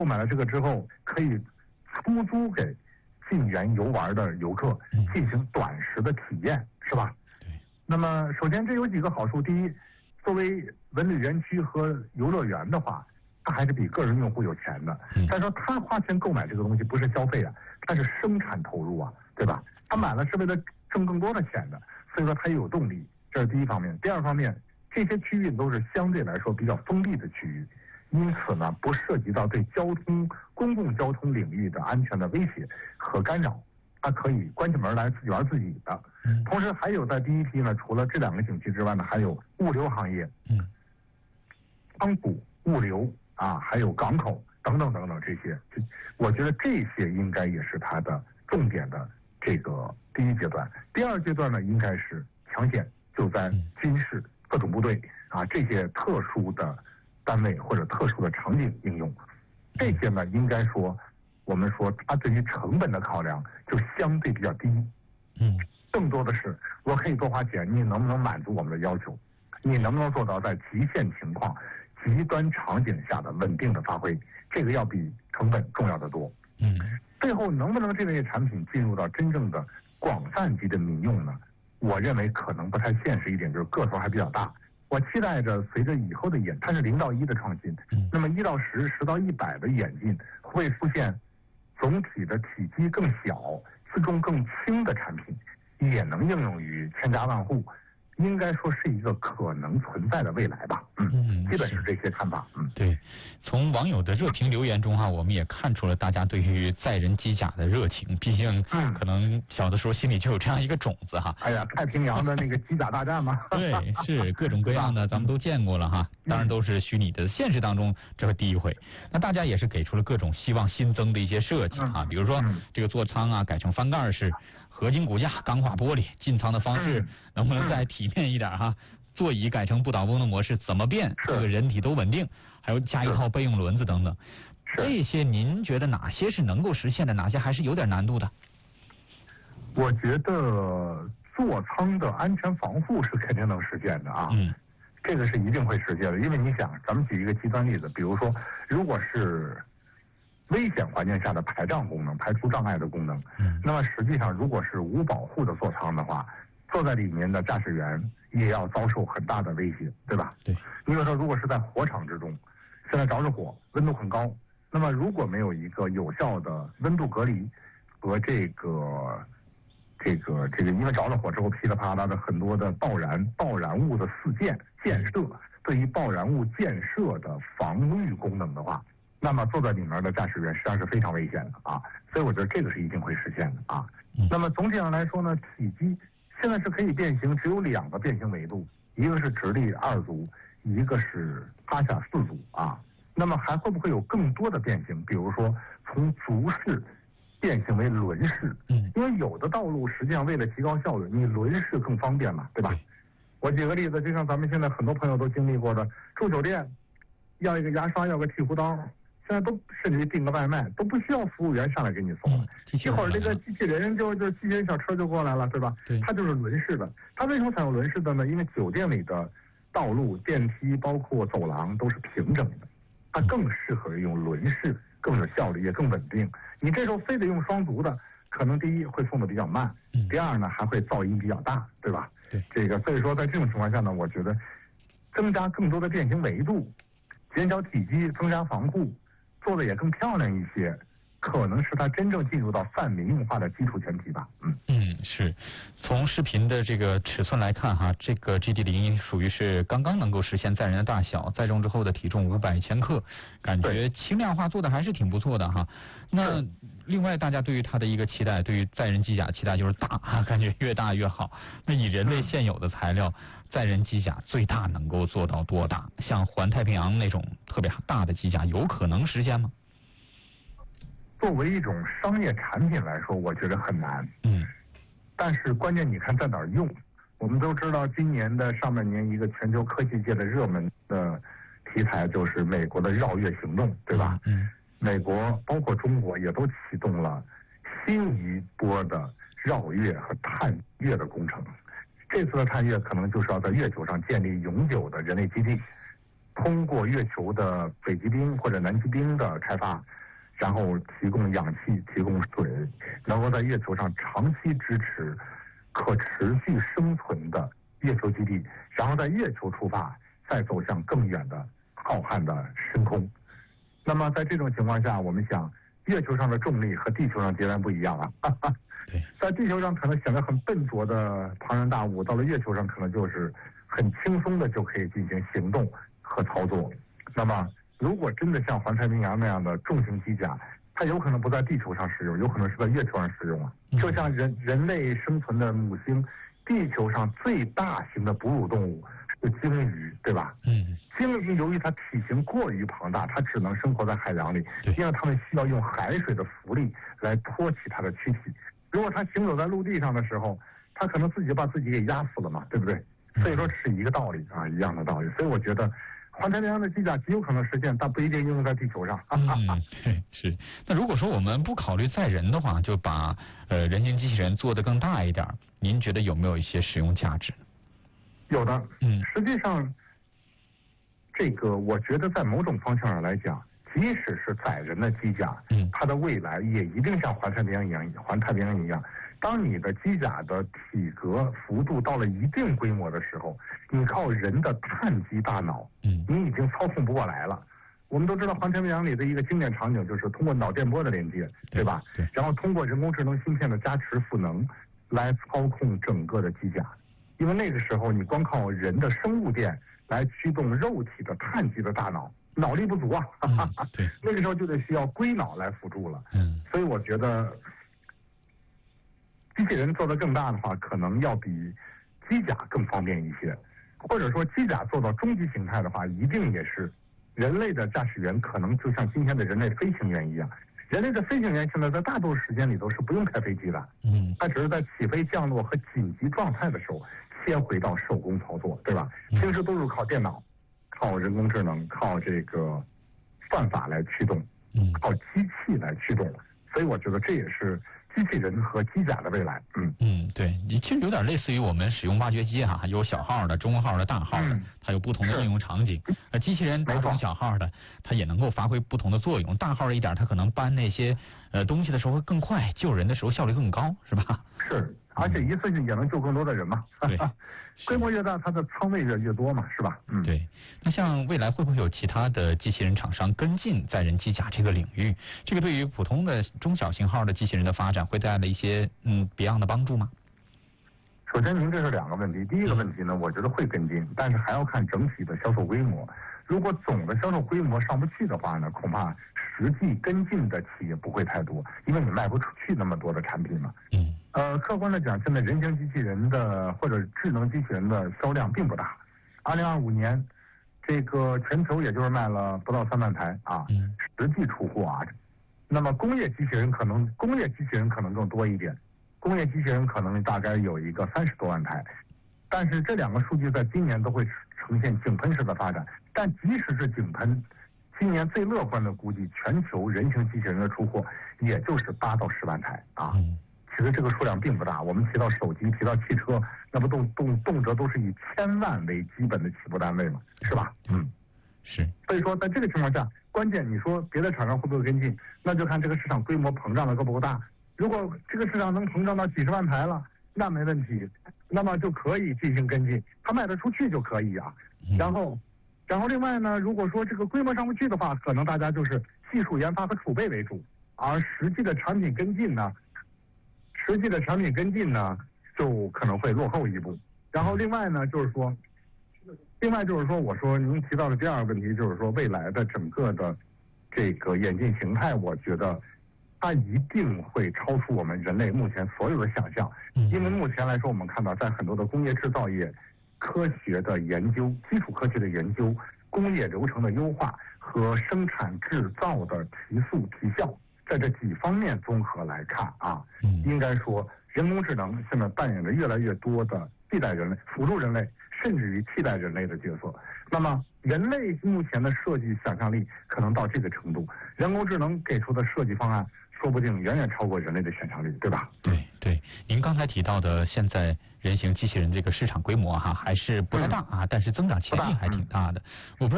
购买了这个之后，可以出租给进园游玩的游客进行短时的体验，是吧？ 对。 那么首先这有几个好处，第一，作为文旅园区和游乐园的话，它还是比个人用户有钱的。但是说他花钱购买这个东西不是消费啊，它是生产投入啊，对吧？他买了是为了挣更多的钱的，所以说他也有动力，这是第一方面。第二方面，这些区域都是相对来说比较封闭的区域，因此呢，不涉及到对公共交通领域的安全的威胁和干扰，它可以关起门来自己玩自己的。同时还有在第一批呢，除了这两个景区之外呢，还有物流行业，仓储、物流啊，还有港口等等等等这些，我觉得这些应该也是它的重点的这个第一阶段。第二阶段呢，应该是抢险救灾、军事、特种部队啊这些特殊的单位或者特殊的场景应用。这些呢，应该说我们说它对于成本的考量就相对比较低。更多的是我可以多花钱，你能不能满足我们的要求？你能不能做到在极限情况、极端场景下的稳定的发挥？这个要比成本重要的多。最后能不能这类产品进入到真正的广泛级的民用呢？我认为可能不太现实一点，就是个头还比较大。我期待着随着以后的它是0到1的创新，那么1到10、10到100的演进，会出现总体的体积更小、自重更轻的产品，也能应用于千家万户。应该说是一个可能存在的未来吧。基本是这些看法。 对，从网友的热评留言中我们也看出了大家对于载人机甲的热情。毕竟可能小的时候心里就有这样一个种子哎呀，太平洋的那个机甲大战嘛。 对，是各种各样的咱们都见过了当然都是虚拟的，现实当中这是第一回。那大家也是给出了各种希望新增的一些设计比如说这个座舱改成翻盖式。合金骨架、钢化玻璃，进舱的方式能不能再体面一点座椅改成不倒翁的模式，怎么变这个人体都稳定，还有加一套备用轮子等等。这些您觉得哪些是能够实现的，哪些还是有点难度的？ 我觉得座舱的安全防护是肯定能实现的这个是一定会实现的。因为你想，咱们举一个极端例子，比如说如果是危险环境下的排障功能、排除障碍的功能，那么实际上如果是无保护的座舱的话，坐在里面的驾驶员也要遭受很大的威胁，对吧？ 对。 你比如说，如果是在火场之中，现在着火，温度很高，那么如果没有一个有效的温度隔离和这个，因为着了火之后噼里啪啦的很多的爆燃物的建设，对于爆燃物建设的防御功能的话，那么坐在里面的驾驶员实际上是非常危险的所以我觉得这个是一定会实现的那么总体上来说呢，体积现在是可以变形，只有2个变形维度，一个是直立2足，一个是趴下4足那么还会不会有更多的变形？比如说从足式变形为轮式，因为有的道路实际上为了提高效率，你轮式更方便嘛，对吧？我举个例子，就像咱们现在很多朋友都经历过的，住酒店要一个牙刷，要个剔胡刀。现在都甚至订个外卖都不需要服务员上来给你送了，一会儿这个机器人就机器人小车就过来了，对吧？它就是轮式的。它为什么采用轮式的呢？因为酒店里的道路、电梯包括走廊都是平整的，它更适合用轮式，更有效率也更稳定。你这时候非得用双足的，可能第一会送的比较慢，第二呢还会噪音比较大，对吧？这个所以说在这种情况下呢，我觉得增加更多的变形维度，减小体积，增加防护，做的也更漂亮一些，可能是它真正进入到泛民用化的基础前提吧。 是。从视频的这个尺寸来看这个 GD01属于是刚刚能够实现载人的大小，载重之后的体重500千克，感觉轻量化做的还是挺不错的那另外大家对于它的一个期待，对于载人机甲期待就是大感觉越大越好。那以人类现有的材料，载人机甲最大能够做到多大？像环太平洋那种特别大的机甲，有可能实现吗？ 作为一种商业产品来说，我觉得很难。但是关键你看在哪儿用。我们都知道今年的上半年一个全球科技界的热门的题材就是美国的绕月行动，对吧？美国包括中国也都启动了新一波的绕月和探月的工程。这次的探月可能就是要在月球上建立永久的人类基地， 通过月球的北极冰或者南极冰的开发，然后提供氧气、提供水，能够在月球上长期支持可持续生存的月球基地，然后在月球出发，再走向更远的浩瀚的深空。那么在这种情况下，我们想，月球上的重力和地球上截然不一样啊。在地球上可能显得很笨拙的庞然大物，到了月球上可能就是很轻松的就可以进行行动和操作。那么如果真的像环太平洋那样的重型机甲，它有可能不在地球上使用，有可能是在月球上使用啊。就像人类生存的母星，地球上最大型的哺乳动物是鲸鱼，对吧？鲸鱼由于它体型过于庞大，它只能生活在海洋里，因为它们需要用海水的浮力来托起它的躯体。如果它行走在陆地上的时候，它可能自己就把自己给压死了嘛，对不对？所以说是一个道理啊，一样的道理。所以我觉得环太平洋的机甲极有可能实现，但不一定应用在地球上。 是。那如果说我们不考虑载人的话，就把人形机器人做得更大一点，您觉得有没有一些使用价值？ 有的。实际上，这个我觉得在某种方向上来讲，即使是载人的机甲，它的未来也一定像环太平洋一样。当你的机甲的体格幅度到了一定规模的时候，你靠人的碳基大脑，你已经操控不过来了。我们都知道环太平洋里的一个经典场景就是通过脑电波的连接，对吧？然后通过人工智能芯片的加持赋能来操控整个的机甲。因为那个时候你光靠人的生物电来驱动肉体的碳基的大脑，脑力不足啊。那个时候就得需要硅脑来辅助了。所以我觉得机器人做得更大的话，可能要比机甲更方便一些，或者说机甲做到终极形态的话，一定也是人类的驾驶员可能就像今天的人类飞行员一样。人类的飞行员现在在大多数时间里头是不用开飞机的，他只是在起飞、降落和紧急状态的时候先回到手工操作，对吧？平时都是靠电脑、靠人工智能、靠这个算法来驱动，靠机器来驱动。所以我觉得这也是机器人和机甲的未来。 对，你其实有点类似于我们使用挖掘机哈，有小号的、中号的、大号的，它有不同的应用场景。机器人打通小号的，它也能够发挥不同的作用。大号一点，它可能搬那些东西的时候会更快，救人的时候效率更高，是吧？ 是，而且一次性也能救更多的人嘛。对，规模越大，它的仓位越多嘛，是吧？ 对。那像未来会不会有其他的机器人厂商跟进载人机甲这个领域？这个对于普通的中小型号的机器人的发展会带来一些别样的帮助吗？ 首先，您这是两个问题。第一个问题呢，我觉得会跟进，但是还要看整体的销售规模。如果总的销售规模上不去的话呢，恐怕实际跟进的企业不会太多，因为你卖不出去那么多的产品嘛。客观的讲，现在人形机器人的或者智能机器人的销量并不大。2025年，这个全球也就是卖了不到3万台啊，实际出货啊。那么工业机器人可能更多一点。工业机器人可能大概有一个30多万台，但是这两个数据在今年都会呈现井喷式的发展。但即使是井喷，今年最乐观的估计，全球人形机器人的出货也就是8到10万台啊。其实这个数量并不大。我们提到手机，提到汽车，那不动辄都是以1000万为基本的起步单位嘛，是吧？ 是。 所以说，在这个情况下，关键你说别的厂商会不会跟进，那就看这个市场规模膨胀的够不够大。如果这个市场能膨胀到几十万台了，那没问题，那么就可以进行跟进，它卖得出去就可以啊。然后另外呢，如果说这个规模上不去的话，可能大家就是技术研发和储备为主，而实际的产品跟进呢，就可能会落后一步。然后另外就是说，我说您提到的第二个问题，就是说未来的整个的这个演进形态，我觉得它一定会超出我们人类目前所有的想象。因为目前来说，我们看到在很多的工业制造业、科学的研究、基础科学的研究、工业流程的优化和生产制造的提速提效，在这几方面综合来看啊，应该说人工智能现在扮演着越来越多的替代人类、辅助人类，甚至于替代人类的角色。那么人类目前的设计想象力可能到这个程度，人工智能给出的设计方案说不定远远超过人类的想象力，对吧？ 对，您刚才提到的现在人形机器人这个市场规模还是不太大啊，但是增长潜力还挺大的。我不知道